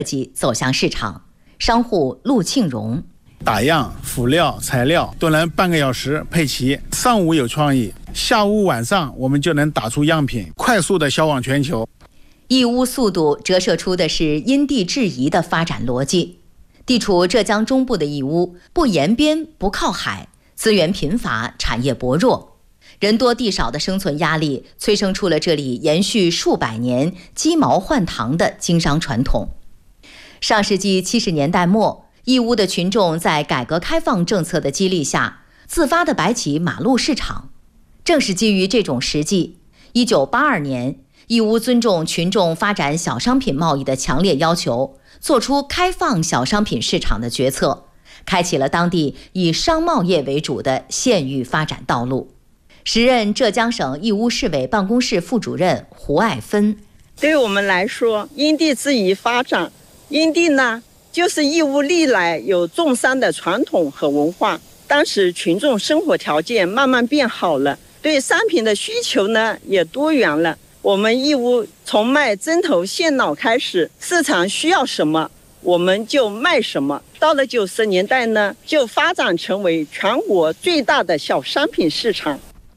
计走向市场。商户陆庆荣： 打样、辅料、材料都能半个小时配齐，上午有创意，下午晚上我们就能打出样品，快速的销往全球。 义乌速度折射出的是因地制宜的发展逻辑。地处浙江中部的义乌，不沿边不靠海，资源贫乏，产业薄弱，人多地少的生存压力催生出了这里延续数百年鸡毛换糖的经商传统。上世纪70年代末，义乌的群众在改革开放政策的激励下，自发地摆起马路市场。正是基于这种实际，1982年，义乌尊重群众发展小商品贸易的强烈要求，做出开放小商品市场的决策，开启了当地以商贸业为主的县域发展道路。时任浙江省义乌市委办公室副主任胡爱芬： 对我们来说，因地制宜发展，因地呢，就是义乌历来有种商的传统和文化。当时群众生活条件慢慢变好了，对商品的需求呢也多元了。我们义乌从卖针头线脑开始，市场需要什么我们就卖什么。到了90年代呢，就发展成为全国最大的小商品市场。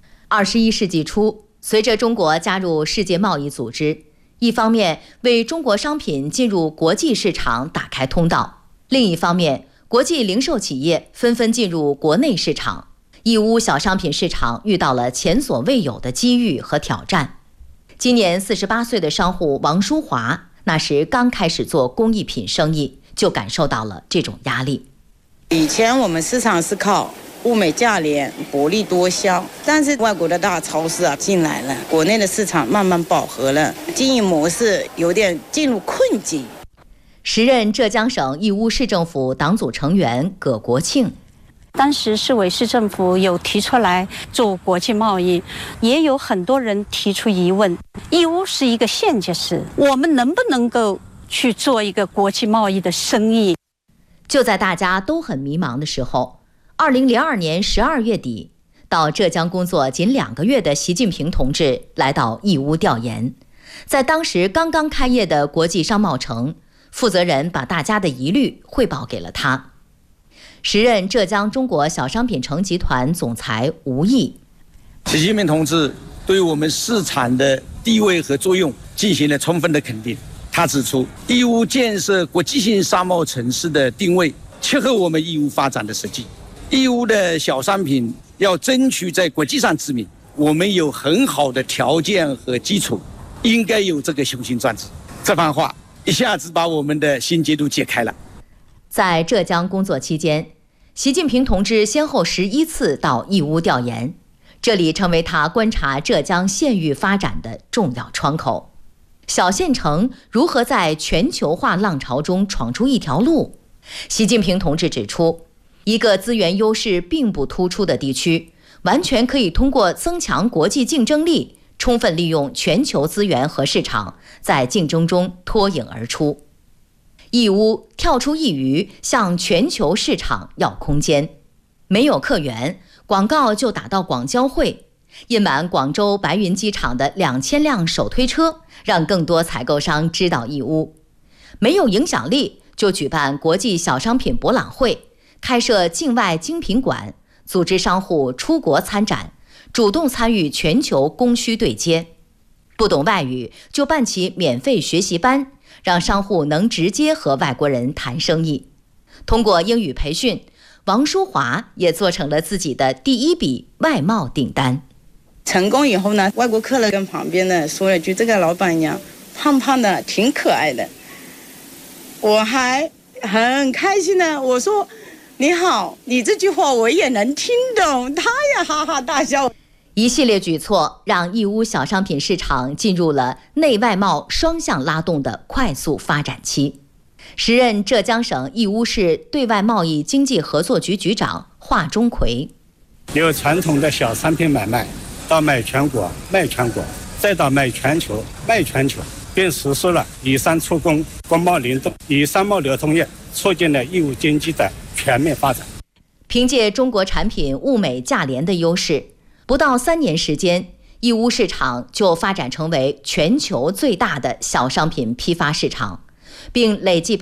21世纪初，随着中国加入世界贸易组织，一方面为中国商品进入国际市场打开通道，另一方面，国际零售企业纷纷进入国内市场，义乌小商品市场遇到了前所未有的机遇和挑战。今年48岁的商户王淑华，那时刚开始做工艺品生意，就感受到了这种压力。 以前我们市场是靠物美价廉、薄利多销，但是外国的大超市进来了，国内的市场慢慢饱和了，经营模式有点进入困境。 时任浙江省义乌市政府党组成员葛国庆： 当时市委市政府有提出来做国际贸易，也有很多人提出疑问，义乌是一个县级市，我们能不能够去做一个国际贸易的生意？ 就在大家都很迷茫的时候，2002年12月底，到浙江工作仅2个月的习近平同志来到义乌调研。在当时刚刚开业的国际商贸城，负责人把大家的疑虑汇报给了他。时任浙江中国小商品城集团总裁吴毅： 习近平同志对我们市场的地位和作用进行了充分的肯定。他指出，义乌建设国际性商贸城市的定位切合我们义乌发展的实际。义乌的小商品要争取在国际上知名，我们有很好的条件和基础，应该有这个雄心壮志。这番话一下子把我们的心结都解开了。 在浙江工作期间，习近平同志先后11次到义乌调研，这里成为他观察浙江县域发展的重要窗口。小县城如何在全球化浪潮中闯出一条路？习近平同志指出，一个资源优势并不突出的地区，完全可以通过增强国际竞争力，充分利用全球资源和市场，在竞争中脱颖而出。义乌跳出一隅，向全球市场要空间。没有客源，广告就打到广交会，印满广州白云机场的2000辆手推车，让更多采购商知道义乌。没有影响力，就举办国际小商品博览会，开设境外精品馆，组织商户出国参展，主动参与全球供需对接。不懂外语，就办起免费学习班，让商户能直接和外国人谈生意。通过英语培训，王淑华也做成了自己的第一笔外贸订单。 成功以后呢，外国客人跟旁边的说了句：“这个老板娘胖胖的，挺可爱的。”我还很开心的，我说：“你好，你这句话我也能听懂。”他也哈哈大笑。 一系列举措让义乌小商品市场进入了内外贸双向拉动的快速发展期。时任浙江省义乌市对外贸易经济合作局局长华钟奎： 由传统的小商品买卖到卖全国卖全国，再到卖全球卖全球，并实施了以商促工、国贸联动，以商贸流通业促进了义乌经济的全面发展。 凭借中国产品物美价廉的优势，不到3年时间，义乌市场就发展成为全球最大的小商品批发市场，并累计